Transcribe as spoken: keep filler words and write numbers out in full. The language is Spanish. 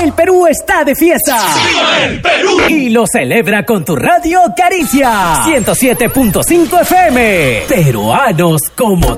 El Perú está de fiesta. ¡Viva el Perú! Y lo celebra con tu radio Caricia ciento siete punto cinco F M. Peruanos como